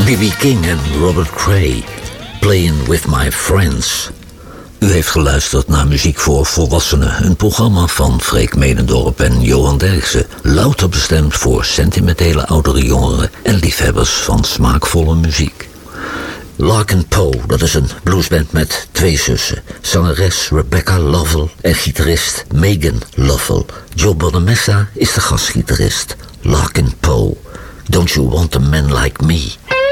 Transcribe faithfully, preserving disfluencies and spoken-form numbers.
B B King en Robert Cray, Playing With My Friends. U heeft geluisterd naar Muziek voor Volwassenen, een programma van Freek Medendorp en Johan Derksen. Louter bestemd voor sentimentele oudere jongeren en liefhebbers van smaakvolle muziek. Larkin Poe, dat is een bluesband met twee zussen. Zangeres Rebecca Lovell en gitarist Megan Lovell. Joe Bonamessa is de gastgitarist. Larkin Poe, Don't You Want a Man Like Me?